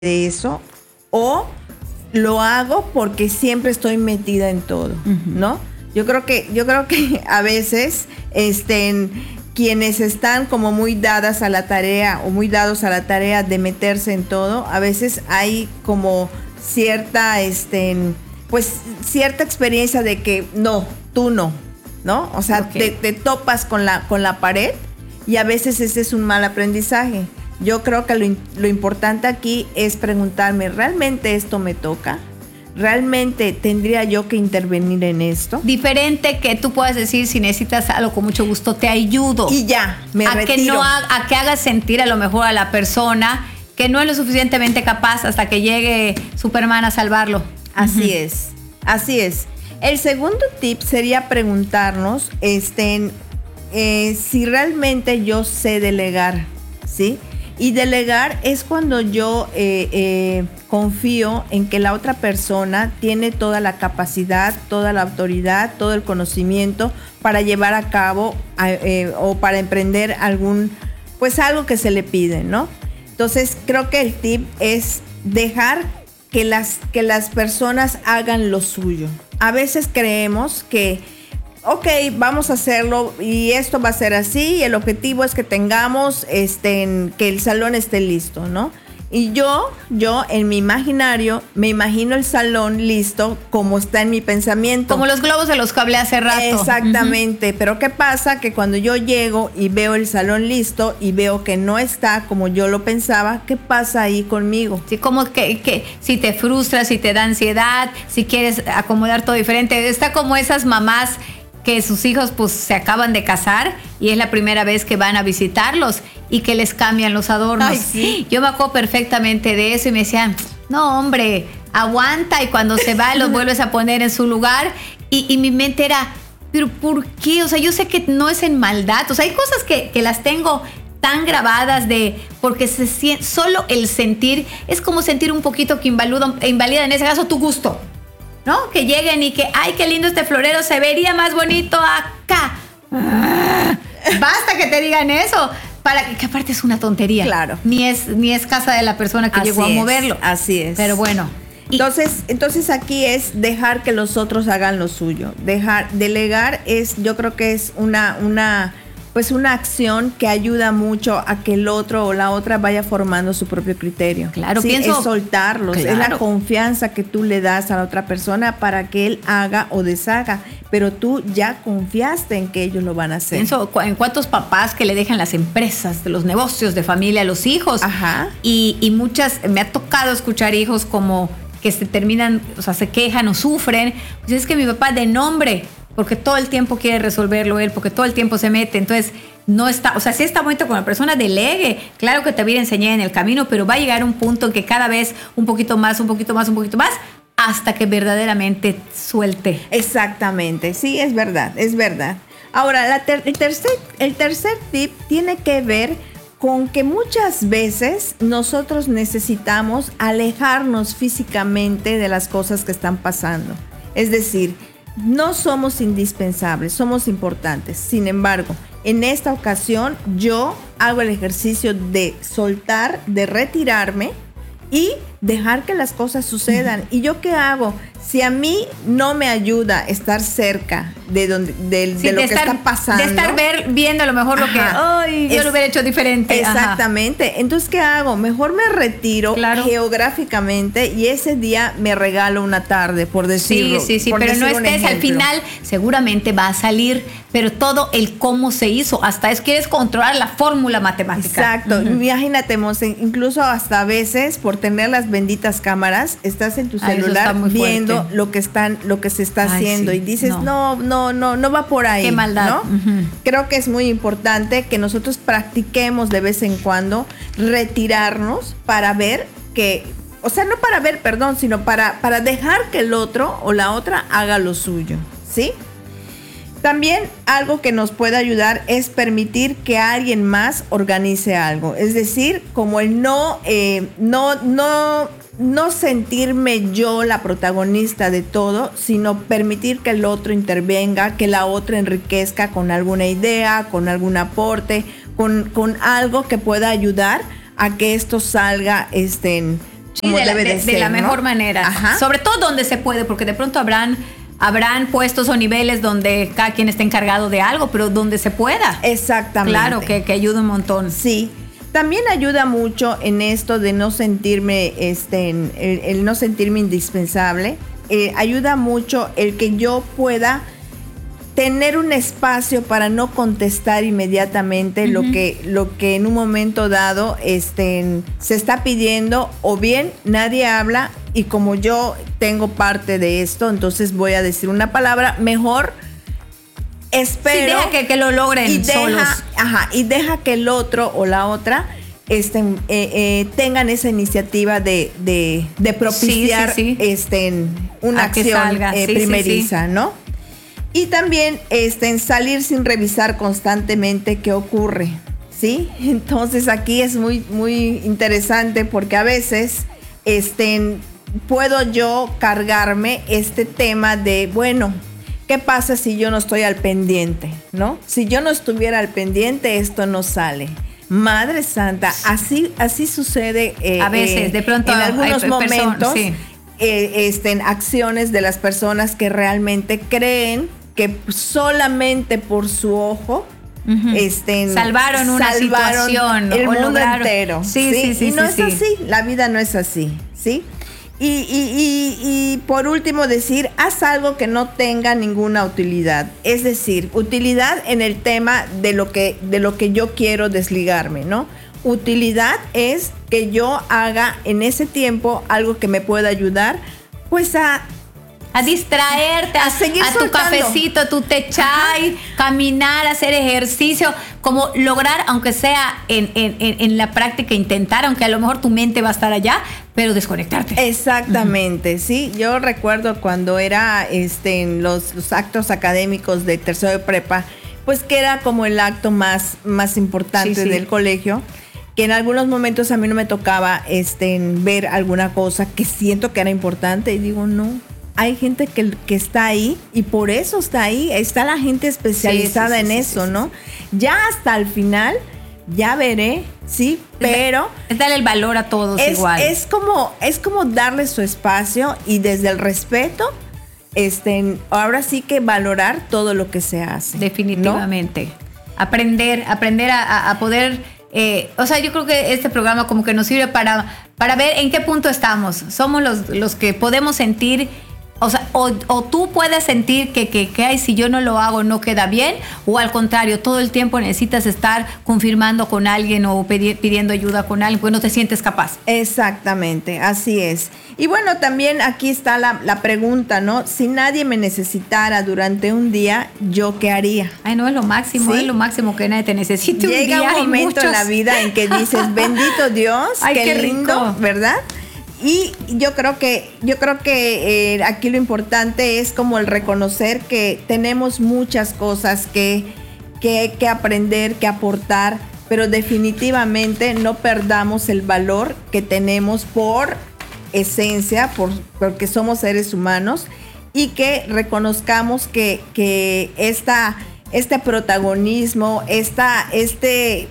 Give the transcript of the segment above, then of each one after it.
de eso, o lo hago porque siempre estoy metida en todo, ¿no? Yo creo que a veces quienes están como muy dadas a la tarea o muy dados a la tarea de meterse en todo, a veces hay como cierta pues cierta experiencia de que no, tú no, ¿no? O sea, okay, te topas con la pared y a veces ese es un mal aprendizaje. Yo creo que lo importante aquí es preguntarme, ¿realmente esto me toca? ¿Realmente tendría yo que intervenir en esto? Diferente que tú puedas decir, si necesitas algo, con mucho gusto te ayudo. Y ya, me retiro. A que hagas sentir a lo mejor a la persona que no es lo suficientemente capaz hasta que llegue Superman a salvarlo. Así es, así es. El segundo tip sería preguntarnos si realmente yo sé delegar, ¿sí? Y delegar es cuando yo confío en que la otra persona tiene toda la capacidad, toda la autoridad, todo el conocimiento para llevar a cabo o para emprender algo que se le pide, ¿no? Entonces creo que el tip es dejar que las personas hagan lo suyo. A veces creemos que ok, vamos a hacerlo y esto va a ser así y el objetivo es que tengamos que el salón esté listo, ¿no? Y yo en mi imaginario me imagino el salón listo como está en mi pensamiento. Como los globos de los que hablé hace rato. Exactamente, pero ¿qué pasa? Que cuando yo llego y veo el salón listo y veo que no está como yo lo pensaba, ¿qué pasa ahí conmigo? Sí, como que si te frustras, si te da ansiedad, si quieres acomodar todo diferente. Está como esas mamás que sus hijos pues se acaban de casar y es la primera vez que van a visitarlos y que les cambian los adornos. Ay, sí. Yo me acuerdo perfectamente de eso y me decían, no hombre, aguanta, y cuando se va los vuelves a poner en su lugar y mi mente era, pero ¿por qué? O sea, yo sé que no es en maldad, o sea, hay cosas que las tengo tan grabadas porque solo el sentir es como sentir un poquito que invalida en ese caso tu gusto, ¿no? Que lleguen y que, ay, qué lindo este florero, se vería más bonito acá. Basta que te digan eso, para que aparte es una tontería. Claro. Ni es casa de la persona que así llegó a moverlo. Así es. Pero bueno. Entonces aquí es dejar que los otros hagan lo suyo. Delegar yo creo que es una acción que ayuda mucho a que el otro o la otra vaya formando su propio criterio. Claro, sí, es soltarlos, claro. Es la confianza que tú le das a la otra persona para que él haga o deshaga, pero tú ya confiaste en que ellos lo van a hacer. Pienso en cuántos papás que le dejan las empresas, de los negocios de familia a los hijos. Ajá. Y muchas, me ha tocado escuchar hijos como que se terminan, o sea, se quejan o sufren. Pues es que mi papá de nombre, porque todo el tiempo quiere resolverlo él, porque todo el tiempo se mete, entonces no está, o sea, sí está bonito con la persona, delegue, claro que te voy a enseñar en el camino, pero va a llegar un punto en que cada vez un poquito más, hasta que verdaderamente suelte. Exactamente, sí, es verdad. Ahora, el tercer tip tiene que ver con que muchas veces nosotros necesitamos alejarnos físicamente de las cosas que están pasando, es decir, no somos indispensables, somos importantes. Sin embargo, en esta ocasión yo hago el ejercicio de soltar, de retirarme y dejar que las cosas sucedan. ¿Y yo qué hago? Si a mí no me ayuda estar cerca de lo que está pasando. De estar viendo a lo mejor lo que yo lo hubiera hecho diferente. Exactamente. Ajá. Entonces, ¿qué hago? Mejor me retiro geográficamente y ese día me regalo una tarde, por decirlo. Sí, pero no estés al final, seguramente va a salir, pero todo el cómo se hizo, hasta quieres controlar la fórmula matemática. Exacto. Imagínate, Monse, incluso hasta a veces por tener las benditas cámaras, estás en tu celular viendo lo que se está haciendo y dices, no va por ahí. Qué maldad. ¿no? Uh-huh. Creo que es muy importante que nosotros practiquemos de vez en cuando retirarnos para ver sino para dejar que el otro o la otra haga lo suyo, ¿sí? También algo que nos puede ayudar es permitir que alguien más organice algo. Es decir, como el no sentirme yo la protagonista de todo, sino permitir que el otro intervenga, que la otra enriquezca con alguna idea, con algún aporte, con algo que pueda ayudar a que esto salga Sí, como debe de ser, de la mejor manera. Ajá. Sobre todo donde se puede, porque de pronto habrán puestos o niveles donde cada quien esté encargado de algo, pero donde se pueda. Exactamente. Claro, que ayuda un montón. Sí. También ayuda mucho en esto de no sentirme, el no sentirme indispensable. Ayuda mucho el que yo pueda tener un espacio para no contestar inmediatamente lo que en un momento dado se está pidiendo, o bien nadie habla, y como yo tengo parte de esto, entonces voy a decir una palabra, mejor espero. Sí, deja que lo logren solos. Y deja que el otro o la otra tengan esa iniciativa de propiciar una acción primeriza, ¿no? Y también salir sin revisar constantemente qué ocurre, ¿sí? Entonces aquí es muy, muy interesante, porque a veces puedo yo cargarme este tema de, bueno, ¿qué pasa si yo no estoy al pendiente, no? Si yo no estuviera al pendiente, esto no sale. Madre Santa, así sucede a veces, de pronto en algunos momentos, sí. Acciones de las personas que realmente creen que solamente por su ojo salvaron una situación, el mundo lograron, entero. Sí. Y no es así, la vida no es así, ¿sí? Y por último decir, haz algo que no tenga ninguna utilidad. Es decir, utilidad en el tema de lo que yo quiero desligarme, ¿no? Utilidad es que yo haga en ese tiempo algo que me pueda ayudar, pues a distraerte, a seguir a tu cafecito, a tu té chai, caminar, hacer ejercicio, como lograr, aunque sea en la práctica, intentar, aunque a lo mejor tu mente va a estar allá, pero desconectarte. Exactamente, sí. Yo recuerdo cuando era en los actos académicos de tercero de prepa, pues que era como el acto más importante del colegio, que en algunos momentos a mí no me tocaba ver alguna cosa que siento que era importante, y digo, no. Hay gente que está ahí, y por eso está ahí. Está la gente especializada en eso, ¿no? Ya hasta el final, ya veré, sí, pero es darle el valor a todos igual. Es como darle su espacio, y desde el respeto, ahora sí que valorar todo lo que se hace. Definitivamente. ¿No? Aprender a poder. O sea, yo creo que este programa como que nos sirve para ver en qué punto estamos. Somos los que podemos sentir. O sea, o tú puedes sentir que ay, si yo no lo hago no queda bien, o al contrario, todo el tiempo necesitas estar confirmando con alguien o pidiendo ayuda con alguien, pues no te sientes capaz. Exactamente, así es. Y bueno, también aquí está la pregunta, ¿no? Si nadie me necesitara durante un día, ¿yo qué haría? Ay, no, es lo máximo, ¿sí? Es lo máximo que nadie te necesite un día. Llega un momento en la vida en que dices, bendito Dios, ay, qué lindo, rico, ¿verdad? Y yo creo que aquí lo importante es como el reconocer que tenemos muchas cosas que aprender, que aportar, pero definitivamente no perdamos el valor que tenemos por esencia, porque somos seres humanos, y que reconozcamos que este protagonismo, este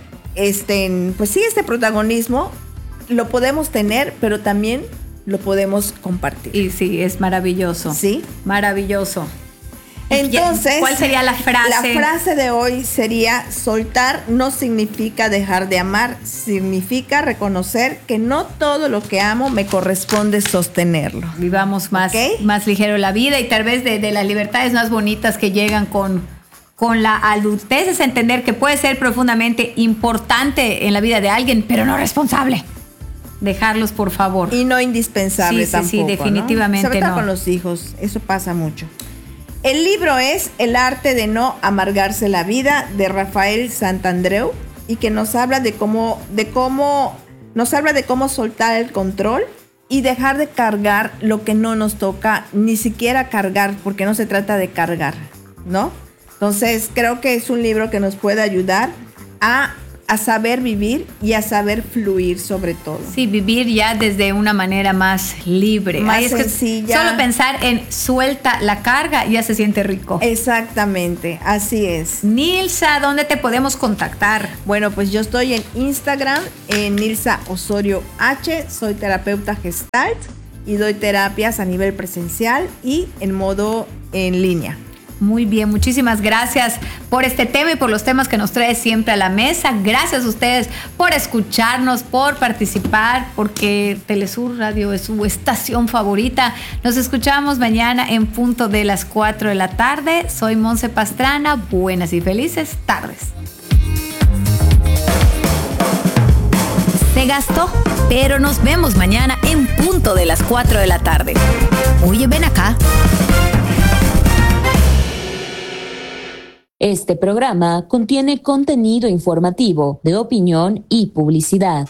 protagonismo lo podemos tener, pero también lo podemos compartir. Y sí, es maravilloso. Sí. Maravilloso. Entonces, ¿cuál sería la frase? La frase de hoy sería: soltar no significa dejar de amar, significa reconocer que no todo lo que amo me corresponde sostenerlo. Vivamos más ligero la vida, y tal vez de las libertades más bonitas que llegan con la adultez es entender que puede ser profundamente importante en la vida de alguien, pero no responsable. Dejarlos, por favor. Y no indispensable tampoco. Sí, definitivamente, ¿no? Sobre todo con los hijos, eso pasa mucho. El libro es El arte de no amargarse la vida, de Rafael Santandreu, y que nos habla de cómo soltar el control y dejar de cargar lo que no nos toca, ni siquiera cargar, porque no se trata de cargar, ¿no? Entonces, creo que es un libro que nos puede ayudar a a saber vivir y a saber fluir sobre todo. Sí, vivir ya desde una manera más libre. Más Ay, es sencilla. Que solo pensar en suelta la carga ya se siente rico. Exactamente, así es. Nilsa, ¿dónde te podemos contactar? Bueno, pues yo estoy en Instagram, en Nilsa Osorio H, soy terapeuta Gestalt y doy terapias a nivel presencial y en modo en línea. Muy bien, muchísimas gracias por este tema y por los temas que nos trae siempre a la mesa. Gracias a ustedes por escucharnos, por participar, porque Telesur Radio es su estación favorita. Nos escuchamos mañana en punto de las 4 de la tarde. Soy Monse Pastrana. Buenas y felices tardes. Se gastó, pero nos vemos mañana en punto de las 4 de la tarde. Oye, ven acá. Este programa contiene contenido informativo, de opinión y publicidad.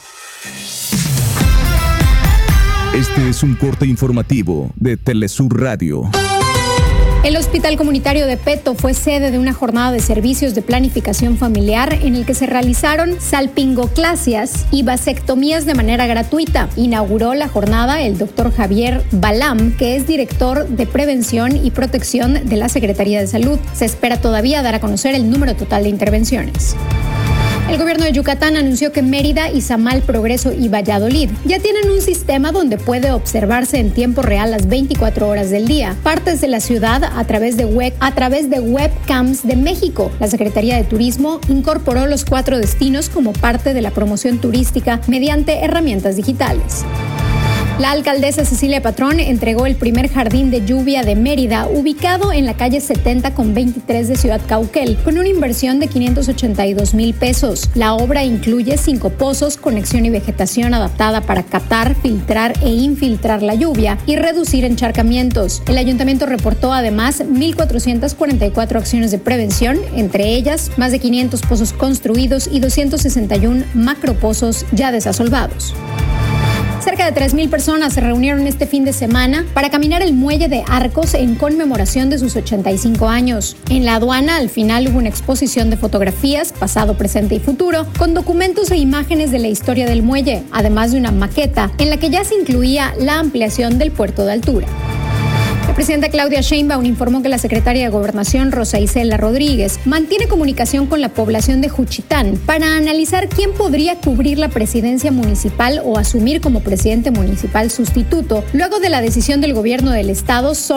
Este es un corte informativo de Telesur Radio. El Hospital Comunitario de Peto fue sede de una jornada de servicios de planificación familiar en el que se realizaron salpingoclasias y vasectomías de manera gratuita. Inauguró la jornada el doctor Javier Balam, que es director de Prevención y Protección de la Secretaría de Salud. Se espera todavía dar a conocer el número total de intervenciones. El gobierno de Yucatán anunció que Mérida, Izamal, Progreso y Valladolid ya tienen un sistema donde puede observarse en tiempo real las 24 horas del día partes de la ciudad a través de webcams de México. La Secretaría de Turismo incorporó los 4 destinos como parte de la promoción turística mediante herramientas digitales. La alcaldesa Cecilia Patrón entregó el primer jardín de lluvia de Mérida, ubicado en la calle 70 con 23 de Ciudad Cauquel, con una inversión de 582,000 pesos. La obra incluye 5 pozos, conexión y vegetación adaptada para captar, filtrar e infiltrar la lluvia y reducir encharcamientos. El ayuntamiento reportó además 1,444 acciones de prevención, entre ellas más de 500 pozos construidos y 261 macropozos ya desasolvados. Cerca de 3,000 personas se reunieron este fin de semana para caminar el muelle de Arcos en conmemoración de sus 85 años. En la aduana, al final, hubo una exposición de fotografías, pasado, presente y futuro, con documentos e imágenes de la historia del muelle, además de una maqueta en la que ya se incluía la ampliación del puerto de altura. La presidenta Claudia Sheinbaum informó que la secretaria de Gobernación, Rosa Isela Rodríguez, mantiene comunicación con la población de Juchitán para analizar quién podría cubrir la presidencia municipal o asumir como presidente municipal sustituto, luego de la decisión del gobierno del estado sobre